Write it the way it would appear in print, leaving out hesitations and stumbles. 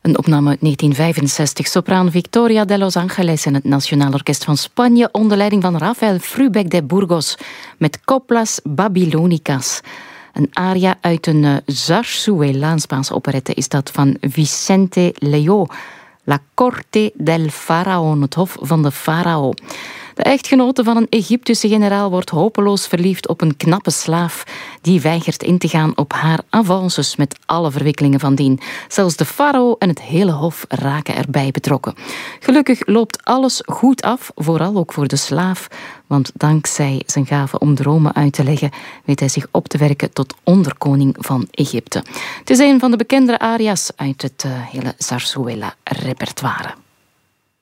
Een opname uit 1965. Sopraan Victoria de Los Angeles en het Nationaal Orkest van Spanje onder leiding van Rafael Frubec de Burgos met Coplas Babilonicas. Een aria uit een zarzuela, een Spaanse operette, is dat van Vicente Leo. La Corte del Faraón, het hof van de farao. De echtgenote van een Egyptische generaal wordt hopeloos verliefd op een knappe slaaf die weigert in te gaan op haar avances met alle verwikkelingen van dien. Zelfs de farao en het hele hof raken erbij betrokken. Gelukkig loopt alles goed af, vooral ook voor de slaaf, want dankzij zijn gave om dromen uit te leggen weet hij zich op te werken tot onderkoning van Egypte. Het is een van de bekendere aria's uit het hele zarzuela-repertoire.